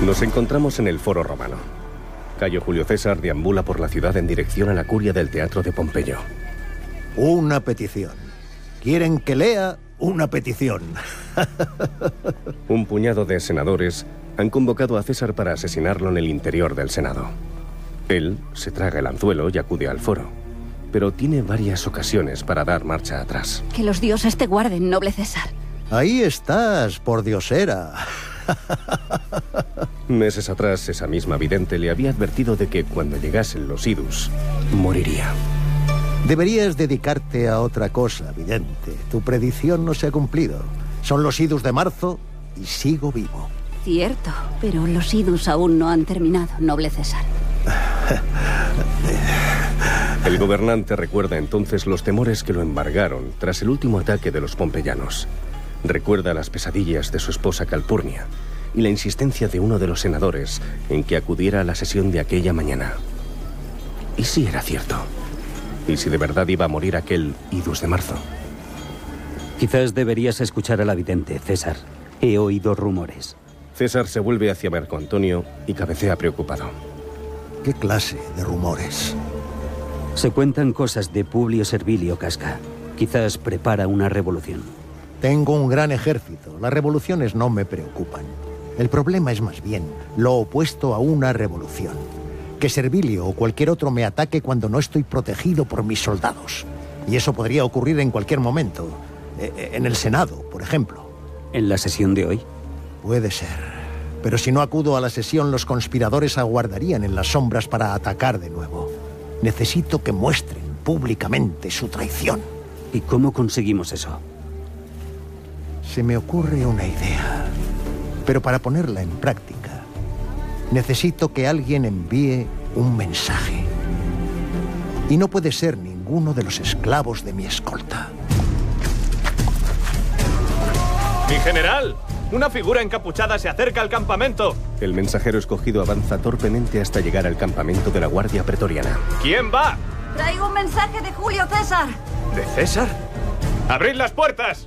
Nos encontramos en el Foro Romano. Cayo Julio César deambula por la ciudad en dirección a la curia del Teatro de Pompeyo. Una petición. ¿Quieren que lea una petición? Un puñado de senadores han convocado a César para asesinarlo en el interior del Senado. Él se traga el anzuelo y acude al foro, pero tiene varias ocasiones para dar marcha atrás. Que los dioses te guarden, noble César. Ahí estás, por diosera. Meses atrás, esa misma vidente le había advertido de que cuando llegasen los idus, moriría. Deberías dedicarte a otra cosa, vidente. Tu predicción no se ha cumplido. Son los idus de marzo y sigo vivo. Cierto, pero los idus aún no han terminado, noble César. El gobernante recuerda entonces los temores que lo embargaron tras el último ataque de los pompeyanos. Recuerda las pesadillas de su esposa Calpurnia y la insistencia de uno de los senadores en que acudiera a la sesión de aquella mañana. ¿Y si era cierto? ¿Y si de verdad iba a morir aquel idus de marzo? Quizás deberías escuchar a la vidente, César. He oído rumores. César se vuelve hacia Marco Antonio y cabecea preocupado. ¿Qué clase de rumores? Se cuentan cosas de Publio Servilio Casca. Quizás prepara una revolución. Tengo un gran ejército. Las revoluciones no me preocupan. El problema es más bien lo opuesto a una revolución. Que Servilio o cualquier otro me ataque cuando no estoy protegido por mis soldados. Y eso podría ocurrir en cualquier momento. En el Senado, por ejemplo. ¿En la sesión de hoy? Puede ser. Pero si no acudo a la sesión, los conspiradores aguardarían en las sombras para atacar de nuevo. Necesito que muestren públicamente su traición. ¿Y cómo conseguimos eso? Se me ocurre una idea. Pero para ponerla en práctica, necesito que alguien envíe un mensaje. Y no puede ser ninguno de los esclavos de mi escolta. ¡Mi general! ¡Una figura encapuchada se acerca al campamento! El mensajero escogido avanza torpemente hasta llegar al campamento de la Guardia Pretoriana. ¿Quién va? Traigo un mensaje de Julio César. ¿De César? ¡Abrid las puertas!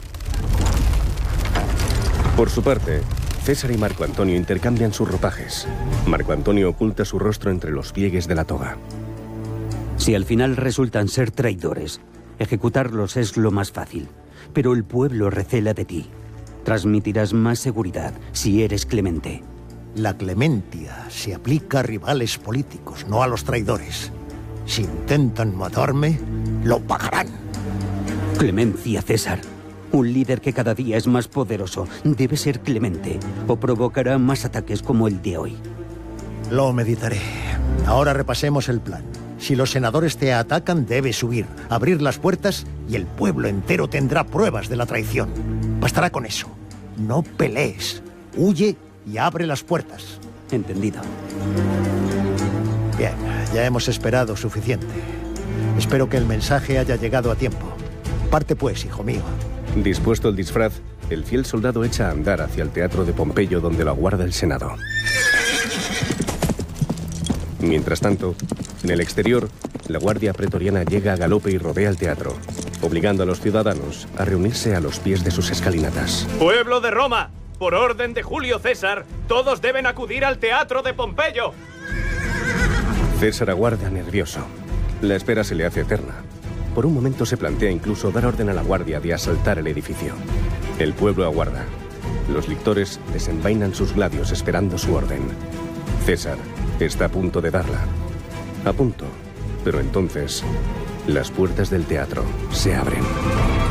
Por su parte, César y Marco Antonio intercambian sus ropajes. Marco Antonio oculta su rostro entre los pliegues de la toga. Si al final resultan ser traidores, ejecutarlos es lo más fácil. Pero el pueblo recela de ti. Transmitirás más seguridad si eres clemente. La clemencia se aplica a rivales políticos, no a los traidores. Si intentan matarme, lo pagarán. Clemencia, César. Un líder que cada día es más poderoso debe ser clemente o provocará más ataques como el de hoy. Lo meditaré. Ahora repasemos el plan. Si los senadores te atacan, debes huir, abrir las puertas y el pueblo entero tendrá pruebas de la traición. Bastará con eso. No pelees. Huye y abre las puertas. Entendido. Bien, ya hemos esperado suficiente. Espero que el mensaje haya llegado a tiempo. Parte pues, hijo mío. Dispuesto el disfraz, el fiel soldado echa a andar hacia el Teatro de Pompeyo, donde lo aguarda el Senado. Mientras tanto, en el exterior, la Guardia Pretoriana llega a galope y rodea el teatro, obligando a los ciudadanos a reunirse a los pies de sus escalinatas. ¡Pueblo de Roma! Por orden de Julio César, todos deben acudir al Teatro de Pompeyo. César aguarda nervioso. La espera se le hace eterna. Por un momento se plantea incluso dar orden a la guardia de asaltar el edificio. El pueblo aguarda. Los lictores desenvainan sus gladios esperando su orden. César está a punto de darla. A punto. Pero entonces, las puertas del teatro se abren.